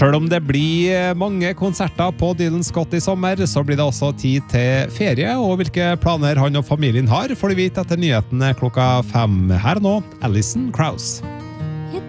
Selv om det blir mange konserter på Dylan Scott I sommer, så blir det også tid til ferie, og hvilke planer han og familien har, får du vite etter nyhetene klokka 5. Her nå, Alison Krauss.